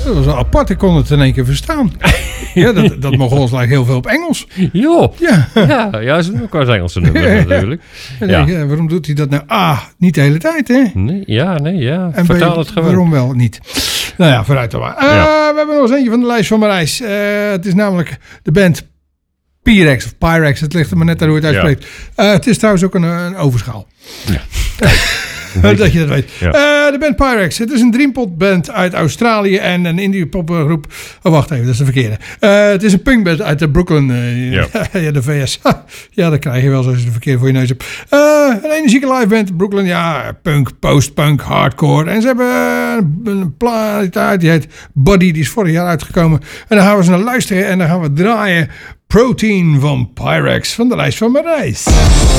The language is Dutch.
Dat was wel apart, ik kon het in één keer verstaan. Ja, dat Mongols lijkt heel veel op Engels. Joh. Ja. Ja, ze doen ook wel eens Engelse nummers natuurlijk. En denk, waarom doet hij dat nou? Niet de hele tijd, hè? Nee. En Vertaal het gewoon. Waarom wel niet? Nou ja, vooruit dan maar. We hebben nog eens eentje van de lijst van Marijs. Het is namelijk de band Pyrex of Pyrex. Het ligt er maar net aan hoe het uitspreekt. Het is trouwens ook een overschaal. Ja. Dat je dat weet. Ja. De band Pyrex. Het is een dreampop band uit Australië en een indie popgroep. Oh, wacht even, dat is de verkeerde. Het is een punkband uit de Brooklyn. De VS. Ja, dat krijg je wel als je de verkeerde voor je neus hebt. Een energieke live band Brooklyn. Ja, punk, post-punk, hardcore. En ze hebben een plaat uit. Die heet Body. Die is vorig jaar uitgekomen. En dan gaan we ze naar luisteren. En dan gaan we draaien Protein van Pyrex van de lijst van Marijs.